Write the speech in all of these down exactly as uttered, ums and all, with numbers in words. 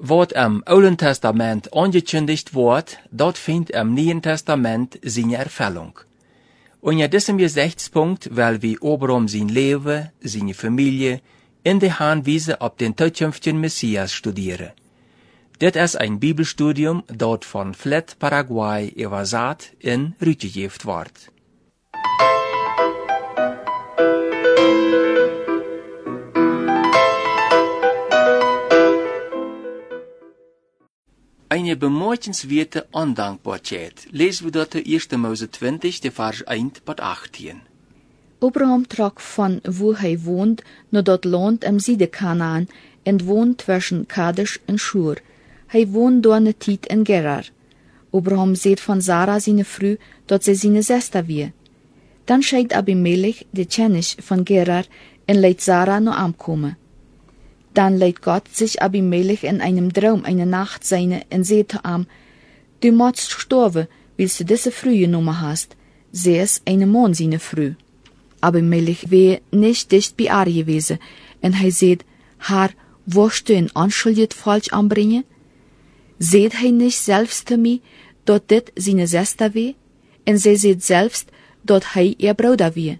Wat im Alten Testament angekündigt wordt, dat vindt im Neuen Testament seine Erfüllung. Und in diesem Gesichtspunkt will wir Abraham sein Leben, seine Familie, in der Hinweise auf den zukünftigen Messias studieren. Dit ist ein Bibelstudium, dat von Flat Paraguay übersat in Rüttegeft wordt. Eine bemerkenswerte Undankbarkeit lesen wir dort in erster Mose zwanzig, der Vers eins bis achtzehn. Abraham trok von wo hij woont naar dat land am Siede Kanaan en woont zwischen Kadesh en Shur. Hij woont door een tijd in Gerar. Abraham seht von Sarah seine Frau, dat sie seine Schwester wie. Dann scheidt Abimelech, de Tschenisch von Gerar, en leidt Sarah noch ankommen. Dann leidt Gott sich Abimelech in einem Traum eine Nacht seine en seht am, du moest sterben, willst du diese Früh genommen hast. Sie ist eine Mann seine Früh. Abimelech wär nicht dicht bei Ar gewesen, en hij seht, Herr, wirst du ihn anschuldigt falsch anbringen? Seht hij nicht selbst zu mir, dat dit seine Schwester wär? En sie seht selbst, dat hij ihr Bruder wär.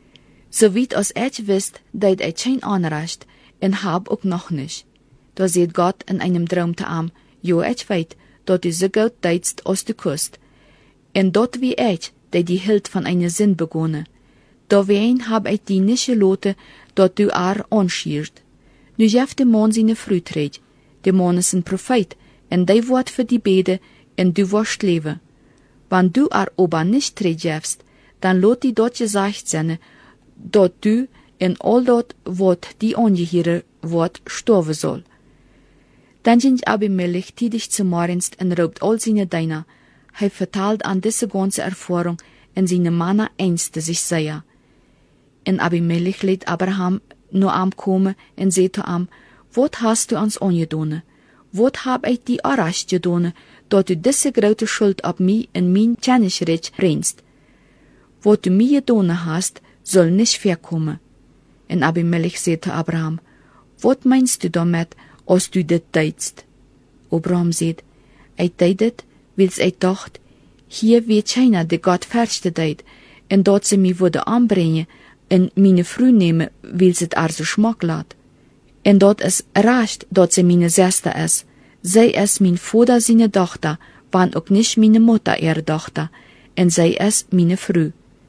So wie als ich wisst, dat ich kein Anrecht, en hab auch noch nicht. Da seht Gott in einem Traum zu am, jo, ich weet, dat du so gut deitst als du kust. En dat wie ich, der die Hild von einer Sinn begonnen. Da wein hab ich die nicht geloten, dat du ar anschiert. Nu jeft de Mann seine Früh trägt. De Mann ist ein Prophet, en die wort für die Bede, en du wirst leben. Wann du ar oba nicht trägt jefst, dann lot die dort gesagt sein, dat du in all dat, wat die angehören wird, sterben soll. Dann ging Abimelech tidig zum Morgens und raubt all seine Diener. Hij vertalt an diese ganze Erfahrung en seine Männer einste sich sehr. En Abimelech lädt Abraham nur ankommen en seht am, wat hast du ans angedone? Wat hab ich die arrest gedone, dat du diese große Schuld ab mir in mein Tschenischrecht bringst? Wat du mir gedone hast, soll nicht verkommen. En Abimelech seht Abraham, wat meinst du damit, als du dit deitst? Abraham seht, ich deit dit, wils ich dacht, hier wird keiner de Gott verste deit, en dat sie mich würde anbrengen, en meine Früh nehmen, wils het ar so schmack laat. En dat is recht, dat sie meine Schwester is. Zij is mein Vater seine Tochter, wann auch nicht meine Mutter ihre Tochter, en zij is meine Früh.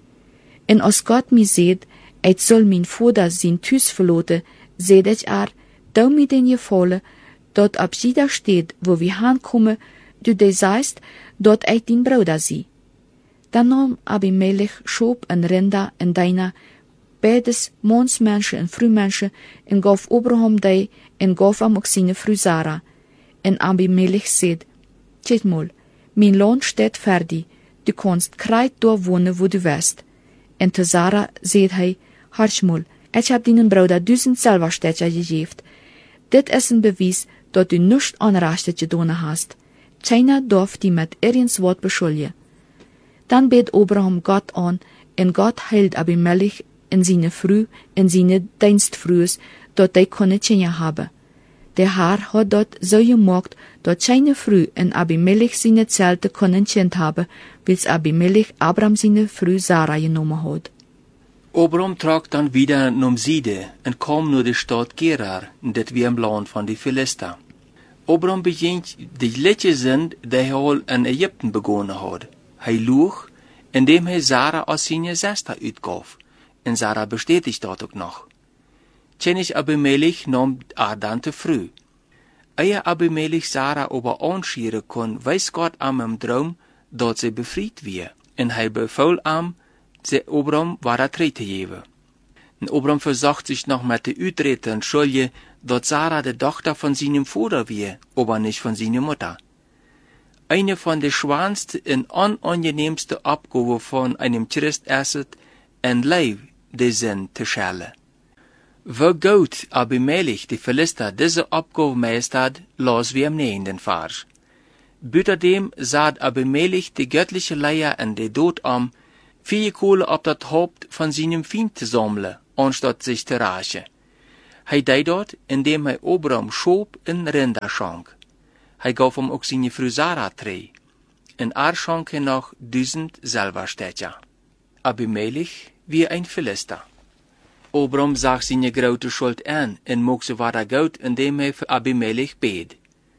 En als Gott mich seht, ich soll mein Vater sein Tüs verloten, seht ich ar, da mir den gefallen, dat ab jeder steht, wo wir hankommen, du de sagst, dat ich den Bruder sie. Dann nahm Abimelech schob en Rinder en deiner, beides Mannsmenschen en Frühmenschen, en gaf Abraham die, en gaf am auch seine Früh Sarah. En Abimelech seht, tjet mal, mein Land steht fertig, du kannst kreit dort wohnen, wo du willst. En te Sarah seht hij, harsch mal, ich hab deinen Bruder duizend Silberstädter gegeben. Dit is ein Beweis, dat du nichts Anrechtes gedone hast. Keiner darf die mit irgends Wort beschuldigen. Dann bet Abraham Gott an, en Gott heilt Abimelech in seine Früh, in seine Dienstfrühs, dat die konne Kinder haben. Der Herr hat dort so gemacht, dat keine Früh in Abimelech seine Zelte können Kind haben, wils Abimelech Abraham seine Früh Sarah genommen hat. Abraham trok dann wieder nom Siede und kam nur die Stadt Gerar, dat wir im Land von die Philister. Abraham begint die letzte Sinn, die hij al in Ägypten begonnen had. Hij loog, indem hij Sarah als seine Schwester uitgaf. En Sarah bestätigt dat ook nog. Tschenisch Abimelech nam haar dan te früh. Eer Abimelech Sarah aber anschieren kon, weiß Gott am im Traum, dat sie befried wie. En hij befahl am, ze Abraham war te geven. En Abraham versucht sich noch mit der Utrete und schulje, dat Sarah de Tochter von seinem Vater wie, aber nicht von seiner Mutter. Eine von der schwanste und unangenehmste Abgabe von einem Christ ist es, ein Leib de Sinn zu schellen. Wo Gott Abimelech die Philister diese Abgabe meistert, las wir im nächsten Vers. Bütterdem saht Abimelech die göttliche Leier in der Tod am, vier Kohle auf das Haupt von seinem Feind zu sammeln, anstatt sich zu rächen. Hij deed dat, indem hij Abraham schob en Rinder schank. Hij gaf hem ook zijn vrouw Sarah twee. En er schonk nog duizend silberstädtje. Abimelech wie een Philister. Abram zag zijn grote schuld aan en mocht ze wat goud, indem hij voor Abimelech beet.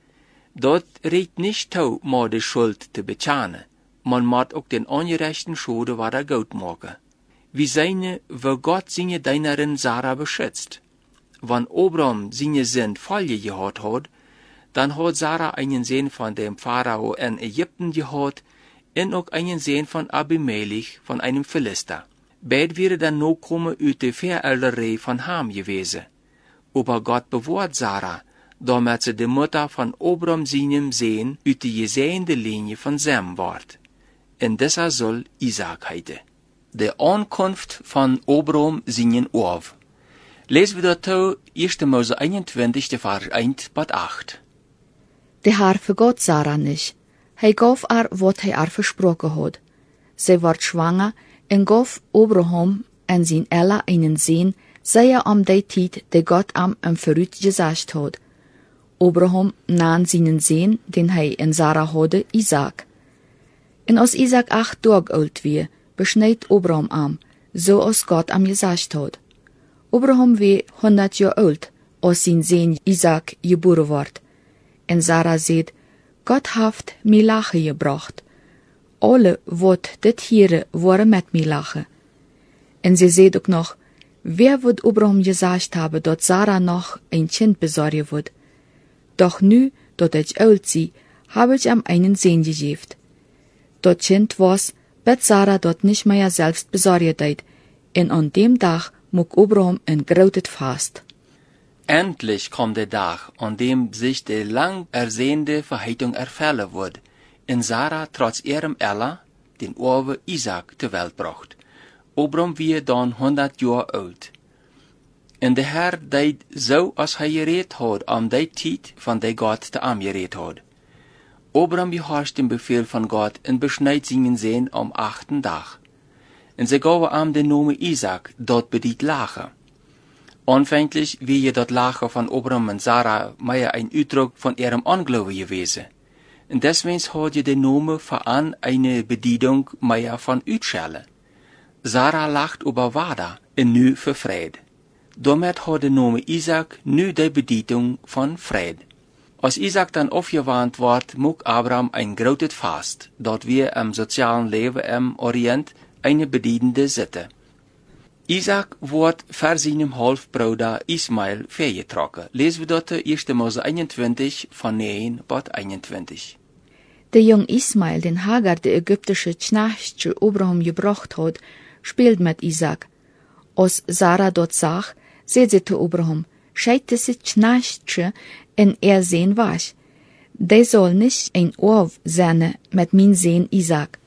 Dat reicht niet toe, maar de schuld te betalen. Man moet ook den ongerechten schade wat goud maken. Wie seine, wo Gott seine Dienerin Sarah beschützt. Wenn Abram seine Sinn Folge gehad hat, dann hat Sarah einen Sohn von dem Pharao in Ägypten gehad und auch einen Sohn von Abimelech, von einem Philister. Beid wäre dann noch kommen uit de Verälderei von Ham gewesen. Aber Gott bewahrt Sarah, damit sie die Mutter von Abram seinem Sohn uit de gesehende Linie von Sem ward. Und dieser soll Isaac heiten. De Ankunft von Abram seinen Orf. Lesen wir dazu erste Mose einundzwanzig, Vers eins bis acht. Der Herr vergot Sarah nicht. Hij gaf haar wat hij haar versproken had. Zij werd schwanger en gaf Abraham en zijn Ella einen Sohn, zeer am die tijd die Gott am hem vooruit gezegd had. Abraham nam seinen Sohn, den hij in Sarah hadde, Isaac. En als Isaac acht Tage oud wie, besneed Abraham am, so als Gott am gezegd had. Abraham wie honderd jaar oud, als zijn Sohn Isaac geboren wordt. En Sarah zei, Gott heeft mij lachen gebracht. Alle wat dit hier waren met mij lachen. En ze zei ook nog, wer wird Abraham gezegd hebben dat Sarah nog een kind bezorgen wordt. Doch nu, dat ik oud zie, heb ik hem einen Sohn gegeven. Dat kind was, bet Sarah dat nicht mehr selbst bezorgen deed. En an dem Tag mok Abraham een groot Fast. Endlich kommt der Tag, an dem sich die lang ersehnte Verheitung erfüllen wird, und Sarah trotz ihrem Ella den Orwe Isaac zur Welt bracht. Abram wie dann hundert Jahre alt. Und der Herr deed so, als hij gereed had, am die tijd van die Gott te aangereed had. Abram beherrscht den Befehl von Gott und beschneit seinen Sohn am achten Tag. Und sie gaven am den Namen Isaac, dort bedient Lachen. Anfänglich wie je dat Lachen von Abram und Sarah mehr ein Ausdruck von ihrem Unglauben gewesen. Und deswegen hat je den Namen voran eine Bedienung mehr von Utschelle. Sarah lacht über Wada und nu für Fried. Damit hat der Name Isaac nu die Bedienung von Fried. Als Isaac dann aufgewarnt wird, mag Abraham ein großes Fast, dort wir im sozialen Leben im Orient eine bedienende Sitte. Isaac wordt voor zijn halfbruder Ismael vergetrokken. Lezen we dat eerste Mose einundzwanzig van negen tot einundzwanzig. Der jong Ismael, den Hagar, der ägyptische Knechtje Abraham gebracht hat, spielt mit Isaac. Als Sarah dort zag, zei ze zu Abraham, scheit diese Knechtje en er sehen was. Die soll nicht ein Orf sein mit min Sohn Isaac.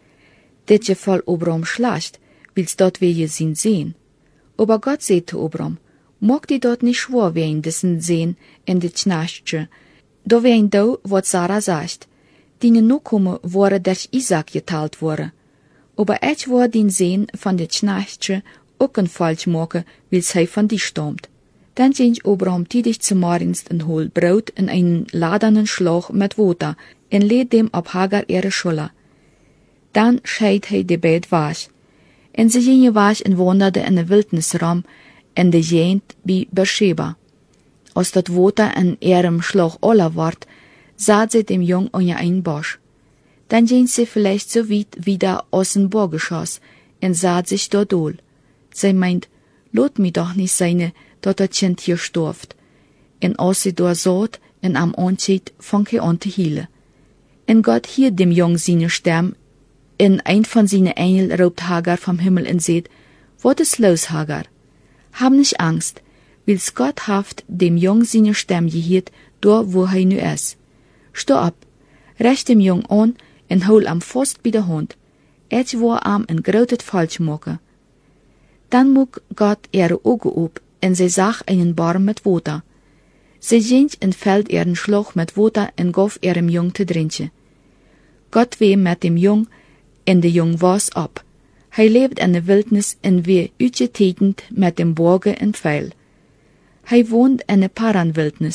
Dit geval Abraham schlecht, willst dort wir je sin sehen. Aber Gott sagt zu Abraham, mag die dort nicht schwor werden, dessen sehen in die Knechtje. Da werden da, wat Sarah sagt. Die Nachkommen waren durch Isaac geteilt worden. Aber ich war den Sehen von der Knechtje auch ein falsch machen, weil sie von die stammt. Dann ging Abraham tidig zum Morgens und hol Brot in einen ladenen Schlauch mit Wasser und lädt dem auf Hagar ihre Schule. Dann scheid hij de beid was. En ze gingen was en wanderde in de Wildnisraum in de Gegend bij Beersheba. Als dat Wasser in ihrem Schlauch alle wordt, sah sie dem Jung unter einen Busch. Dann ging sie vielleicht so weit wieder aus dem Bohrgeschoss und sah sich dort dohl. Sie meint, lot mi doch nicht seine, dat das Kind hier storft. Und als sie dort saht und am Anschied, fang sie an zu hielen. Und Gott hier dem Jung seine Stimme, und ein von seinen Engeln raubt Hagar vom Himmel und sagt, was ist los, Hagar? Hab nicht Angst, weil's Gott haft dem Jung seine Stimme gehört, dort wo er nu ist. Steh ab, recht dem Jung an und hol am fast bei der Hand. Ich war am ein großes Falsch machen. Dann mog Gott ihre Augen op und sie sah einen Baum mit Wasser. Sie ging und fällt ihren Schlauch mit Wasser und gab ihrem Jung zu trinken. Gott weh mit dem Jung und der Jung war's ab. Er lebt in der Wildnis und wir uitgetekend mit dem Bogen und Pfeil. Er wohnt in der Paranwildnis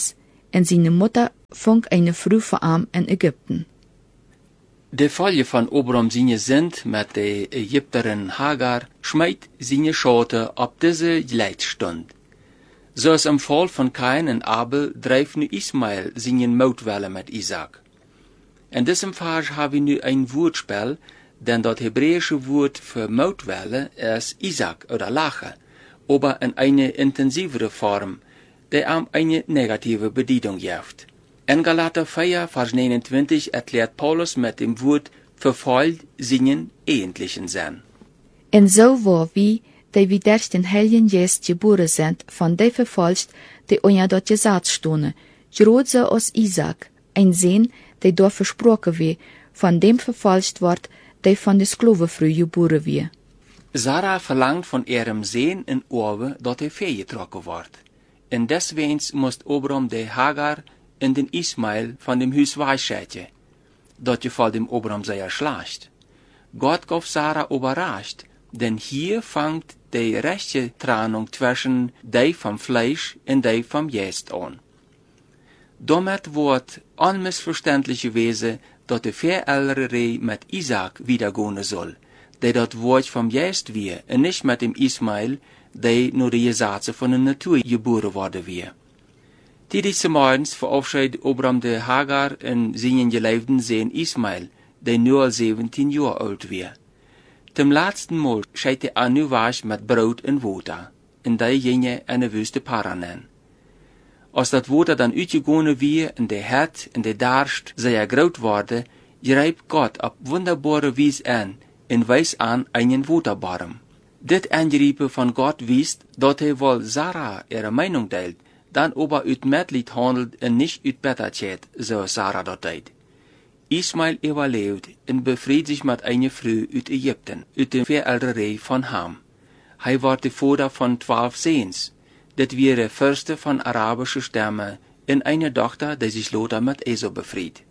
en zijn moeder vond een vrouw voor hem in Egypten. De folje van Obram zijn zend met de Egypterin Hagar schmeidt zijn schoten op deze leidstund. Zoals im Fall van Kain en Abel drijft nu Ismael zijn moutwelle met Isaac. In diesem Vers hebben we nu een woordspel, denn dat Hebräische woord für moutwelle is Isaac oder Lache, aber in eine intensivere Form, die am eine negative Bedeutung geeft. In Galater vier, Vers neunundzwanzig erklärt Paulus mit dem Wort verfolgt seinen eigentlichen Sinn. En zo war wie, die wie durch den Heiligen Geist geboren sind, von die verfolgt, die onja dort gesagt stonden, großer als Isaac, ein Sehn, die dort versprochen wie, von dem verfolgt wird, die von der Sklavenfrau geboren wie. Sarah verlangt von ihrem Sehn in Orwe, dat er vergetrokken wordt. En deswegen moest Obram de Hagar in den Ismael von dem Huis weisschätje, dat je vor dem Obram sei erschlacht. Gott gaf Sarah überrascht, denn hier fangt die rechte Trennung zwischen die vom Fleisch und die vom Geist an. Damit wird unmissverständlich gewesen, dat de Verälterei mit Isaac wiedergehen soll, der dat Wort vom Geist wir, und nicht mit dem Ismael, der nur die Gesetze von der Natur geboren worden wir. Tijdens morgens verabschiedet Obram de Hagar en zijn geliefden Sehn Ismael, der nur al zeventien Jahre alt wir. Zum letzten Mal scheit er an nu was mit Brot en Water, en die gingen eine Wüste Paran. Als dat Water dann uitgegangen wir en der Herd en der Darst sehr groot worden, greift Gott op wunderbare Weise an en weist an einen Waterbarm. Dit Eingreipen von Gott wiest, dat er wohl Sarah ihre Meinung teilt, dann aber uit Mitleid handelt en nicht uit Bitterkeit, so Sarah dat deed. Ismael überlebt en befreit sich mit einer Frau uit Ägypten, uit de Verälterei von Ham. Hij war der Vater von zwölf Sehns. Dit wäre der fürste von arabischen Stämmen en eine Tochter, die sich Lothar mit Esau befried.